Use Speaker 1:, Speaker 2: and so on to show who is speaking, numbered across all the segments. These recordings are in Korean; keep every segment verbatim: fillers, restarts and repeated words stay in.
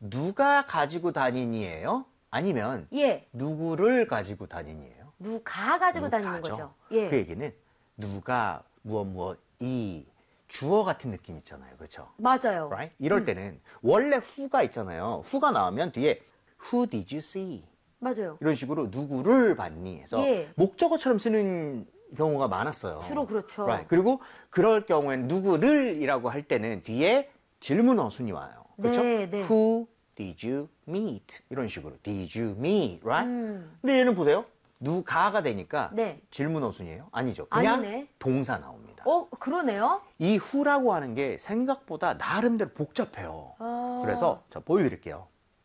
Speaker 1: 누가 가지고 다니니예요? 아니면
Speaker 2: 예.
Speaker 1: 누구를 가지고 다니니예요?
Speaker 2: 누가 가지고
Speaker 1: 누가죠.
Speaker 2: 다니는 거죠. 예.
Speaker 1: 그 얘기는 누가 무엇 무엇이 주어 같은 느낌 있잖아요. 그렇죠?
Speaker 2: 맞아요.
Speaker 1: Right? 이럴
Speaker 2: 음.
Speaker 1: 때는 원래 who가 있잖아요. who가 나오면 뒤에 who did you see?
Speaker 2: 맞아요.
Speaker 1: 이런 식으로 누구를 봤니? 해서
Speaker 2: 예.
Speaker 1: 목적어처럼 쓰는 경우가 많았어요.
Speaker 2: 주로 그렇죠.
Speaker 1: Right. 그리고 그럴 경우에는 누구를이라고 할 때는 뒤에 질문 어순이 와요. 그렇죠?
Speaker 2: 네, 네.
Speaker 1: Who did you meet? 이런 식으로 did you meet? Right?
Speaker 2: 음.
Speaker 1: 근데 얘는 보세요. 누가가 되니까
Speaker 2: 네.
Speaker 1: 질문 어순이에요? 아니죠. 그냥
Speaker 2: 아니네.
Speaker 1: 동사 나옵니다.
Speaker 2: 어, 그러네요.
Speaker 1: 이 who라고 하는 게 생각보다 나름대로 복잡해요.
Speaker 2: 아.
Speaker 1: 그래서 자 보여드릴게요.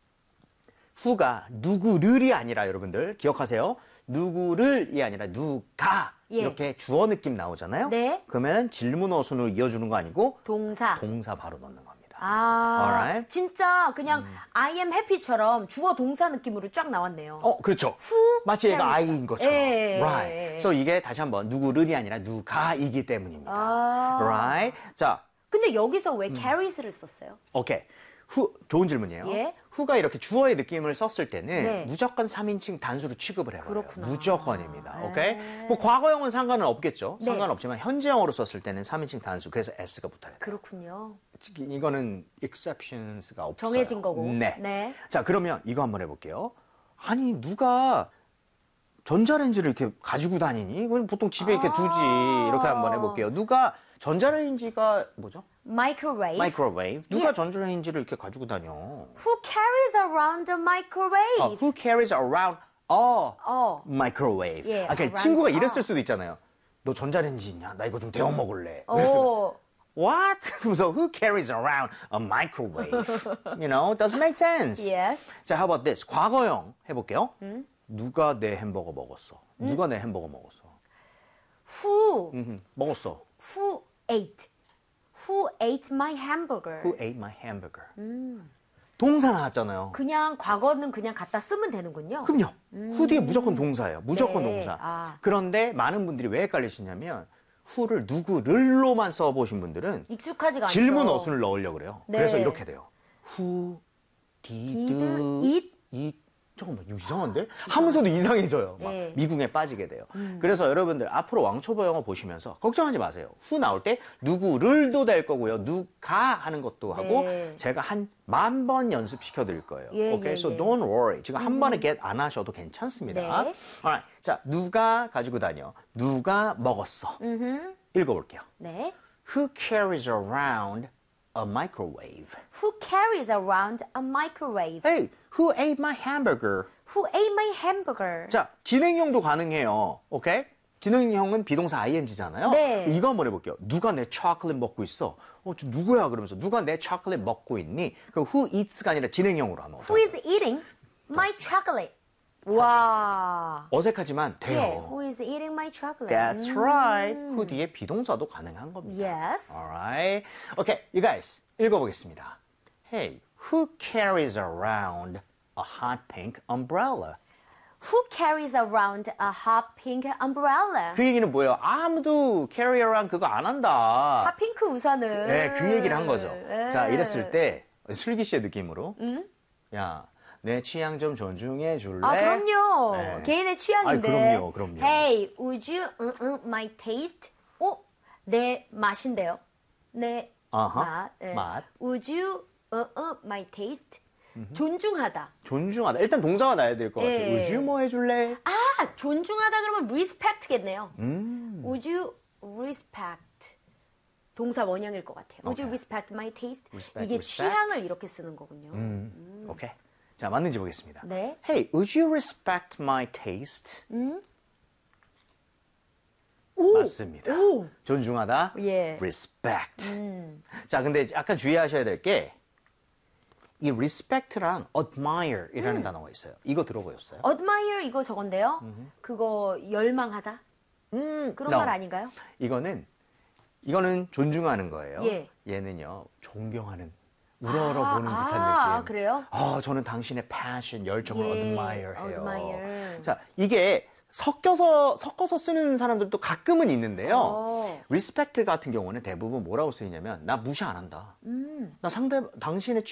Speaker 1: who가 누구를이 아니라 여러분들 기억하세요. 누구를이 아니라 누가
Speaker 2: 예.
Speaker 1: 이렇게 주어 느낌 나오잖아요.
Speaker 2: 네.
Speaker 1: 그러면 질문 어순으로 이어주는 거 아니고
Speaker 2: 동사.
Speaker 1: 동사 바로 넣는 겁니다.
Speaker 2: 아,
Speaker 1: Alright?
Speaker 2: 진짜 그냥
Speaker 1: 음.
Speaker 2: I am happy처럼 주어 동사 느낌으로 쫙 나왔네요.
Speaker 1: 어, 그렇죠.
Speaker 2: Who
Speaker 1: 마치 얘가
Speaker 2: carries
Speaker 1: I인 것처럼.
Speaker 2: 예,
Speaker 1: Right.
Speaker 2: 예, 예.
Speaker 1: 그래서 이게 다시 한번 누구를이 아니라 누가이기 때문입니다.
Speaker 2: 아.
Speaker 1: Right. 자,
Speaker 2: 근데 여기서 왜
Speaker 1: 음.
Speaker 2: carries를 썼어요?
Speaker 1: 오케이. who, 좋은 질문이에요.
Speaker 2: 예.
Speaker 1: who가 이렇게 주어의 느낌을 썼을 때는
Speaker 2: 네.
Speaker 1: 무조건 삼인칭 단수로 취급을 해버려요.
Speaker 2: 그렇구나.
Speaker 1: 무조건입니다.
Speaker 2: 네.
Speaker 1: 오케이? 뭐 과거형은 상관은 없겠죠.
Speaker 2: 네.
Speaker 1: 상관없지만 현재형으로 썼을 때는 삼인칭 단수. 그래서 s가 붙어야 돼요.
Speaker 2: 그렇군요.
Speaker 1: 이거는 exceptions가 없어요.
Speaker 2: 정해진 거고.
Speaker 1: 네.
Speaker 2: 네.
Speaker 1: 자, 그러면 이거 한번 해볼게요. 아니, 누가 전자레인지를 이렇게 가지고 다니니? 그럼 보통 집에 이렇게
Speaker 2: 아.
Speaker 1: 두지. 이렇게 한번 해볼게요. 누가 전자레인지가 뭐죠?
Speaker 2: Microwave.
Speaker 1: 마이크로웨이브. 누가
Speaker 2: 예.
Speaker 1: 전자레인지를 이렇게 가지고 다녀?
Speaker 2: Who carries around a microwave?
Speaker 1: 어, who carries around a
Speaker 2: 어.
Speaker 1: microwave?
Speaker 2: 예,
Speaker 1: 아, 그
Speaker 2: around
Speaker 1: 친구가
Speaker 2: a.
Speaker 1: 이랬을 수도 있잖아요. 너 전자레인지 있냐? 나 이거 좀 데워 먹을래.
Speaker 2: 오.
Speaker 1: 그랬으면 What? 그래서 who carries around a microwave? You know, doesn't make sense.
Speaker 2: Yes.
Speaker 1: 자, how about this? 과거형 해볼게요.
Speaker 2: 음?
Speaker 1: 누가 내 햄버거 먹었어? 누가 내 햄버거 먹었어?
Speaker 2: Who
Speaker 1: 음흠, 먹었어.
Speaker 2: who ate? Who ate my hamburger?
Speaker 1: Who ate my hamburger? 동사 나왔잖아요.
Speaker 2: 그냥 과거는 그냥 갖다 쓰면 되는군요.
Speaker 1: 그럼요. who 뒤에 무조건 동사예요. 무조건
Speaker 2: 네.
Speaker 1: 동사.
Speaker 2: 아.
Speaker 1: 그런데 많은 분들이 왜 헷갈리시냐면 who를 누구를로만 써보신 분들은
Speaker 2: 익숙하지가 않죠.
Speaker 1: 질문 어순을 넣으려고 그래요.
Speaker 2: 네.
Speaker 1: 그래서 이렇게 돼요. who did,
Speaker 2: Did eat?
Speaker 1: eat? 잠깐만, 이거 이상한데? 하면서도 이상해져요. 막
Speaker 2: 네.
Speaker 1: 미궁에 빠지게 돼요.
Speaker 2: 음.
Speaker 1: 그래서 여러분들 앞으로 왕초보 영어 보시면서 걱정하지 마세요. who 나올 때 누구를도 될 거고요. 누가 하는 것도 하고
Speaker 2: 네.
Speaker 1: 제가 한 만 번 연습시켜 드릴 거예요.
Speaker 2: 예,
Speaker 1: 오케이,
Speaker 2: 예,
Speaker 1: so
Speaker 2: 예.
Speaker 1: don't worry. 지금 한 번에 get 안 하셔도 괜찮습니다.
Speaker 2: 네.
Speaker 1: Alright. 자, 누가 가지고 다녀? 누가 먹었어?
Speaker 2: 음흠.
Speaker 1: 읽어볼게요.
Speaker 2: 네.
Speaker 1: Who carries around a microwave?
Speaker 2: Who carries around a microwave?
Speaker 1: Hey, who ate my hamburger?
Speaker 2: Who ate my hamburger?
Speaker 1: 자, 진행형도 가능해요. 오케이? 진행형은 비동사 아이엔지잖아요.
Speaker 2: 네.
Speaker 1: 이거 한번 해볼게요. 누가 내 초콜릿 먹고 있어? 어, 저 누구야? 그러면서 누가 내 초콜릿 먹고 있니? 그 who eats가 아니라 진행형으로 하면
Speaker 2: Who is eating my chocolate? 와.
Speaker 1: 어색하지만 돼요.
Speaker 2: 예. Who is eating my chocolate?
Speaker 1: That's
Speaker 2: 음.
Speaker 1: right. who 뒤에 비동사도 가능한 겁니다.
Speaker 2: Yes.
Speaker 1: Alright. Okay, you guys 읽어보겠습니다. Hey, who carries around a hot pink umbrella?
Speaker 2: Who carries around a hot pink umbrella?
Speaker 1: 그 얘기는 뭐예요? 아무도 carry around 그거 안 한다.
Speaker 2: 핫핑크 우산을.
Speaker 1: 네, 그 얘기를 한 거죠.
Speaker 2: 네.
Speaker 1: 자, 이랬을 때 슬기 씨의 느낌으로 야, 내 취향 좀 존중해 줄래?
Speaker 2: 아, 그럼요.
Speaker 1: 네.
Speaker 2: 개인의 취향인데.
Speaker 1: 아이, 그럼요, 그럼요.
Speaker 2: Hey, would you, uh, uh, my taste? 어? 내 맛인데요. 내
Speaker 1: 아하,
Speaker 2: 맛. 네.
Speaker 1: 맛.
Speaker 2: Would you, uh, uh, my taste? 존중하다.
Speaker 1: 존중하다. 일단 동사가 나야 될 것 같아요.
Speaker 2: 예.
Speaker 1: Would you 뭐 해줄래?
Speaker 2: 아, 존중하다 그러면 respect겠네요.
Speaker 1: 음.
Speaker 2: Would you respect? 동사 원형일 것 같아요. Would you
Speaker 1: 오케이.
Speaker 2: respect my taste?
Speaker 1: Respect,
Speaker 2: 이게
Speaker 1: respect.
Speaker 2: 취향을 이렇게 쓰는 거군요.
Speaker 1: 음. 오케이. 자, 맞는지 보겠습니다.
Speaker 2: 네.
Speaker 1: Hey, would you respect my taste?
Speaker 2: 오!
Speaker 1: 맞습니다.
Speaker 2: 오!
Speaker 1: 존중하다.
Speaker 2: 예.
Speaker 1: respect.
Speaker 2: 음.
Speaker 1: 자, 근데 약간 주의하셔야 될 게 이 respect랑 admire이라는 단어가 있어요. 이거 들어보셨어요?
Speaker 2: admire 이거 저건데요. 그거 열망하다.
Speaker 1: 음,
Speaker 2: 그런
Speaker 1: no.
Speaker 2: 말 아닌가요?
Speaker 1: 이거는 이거는 존중하는 거예요.
Speaker 2: 예.
Speaker 1: 얘는요 존경하는 우러러
Speaker 2: 아,
Speaker 1: 보는 듯한
Speaker 2: 아,
Speaker 1: 느낌.
Speaker 2: 그래요?
Speaker 1: 아, 저는 당신의 passion 열정을
Speaker 2: 예,
Speaker 1: admire 해요.
Speaker 2: admire.
Speaker 1: 자, 이게 섞여서 섞어서 쓰는 사람들도 가끔은 있는데요.
Speaker 2: 어.
Speaker 1: respect 같은 경우는 대부분 뭐라고 쓰이냐면 나 무시 안 한다.
Speaker 2: 음.
Speaker 1: 나 상대 당신의